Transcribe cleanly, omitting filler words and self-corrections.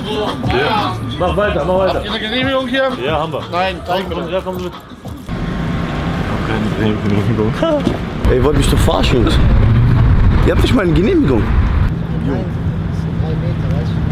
Ja. Mach weiter, mach weiter. Habt ihr eine Genehmigung hier? Ja, haben wir. Nein, zeig mir Komm, das. ja, komm mit. Keine Genehmigung. Ey, ihr wollt mich doch verarschen, Jungs. Ihr habt nicht mal eine Genehmigung. Nein, das sind 3 Meter, weißt du?